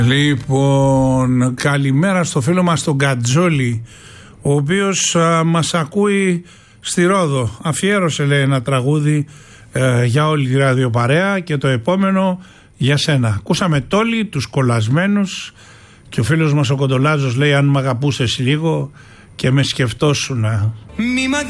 Λοιπόν, καλημέρα στο φίλο μας τον Κατζόλη, ο οποίος μας ακούει στη Ρόδο. Αφιέρωσε, λέει, ένα τραγούδι για όλη τη ραδιοπαρέα και το επόμενο για σένα. Ακούσαμε Τόλι, τους κολλασμένους, και ο φίλος μας ο Κοντολάζος λέει: αν μ' αγαπούσες λίγο και με σκεφτόσουνα.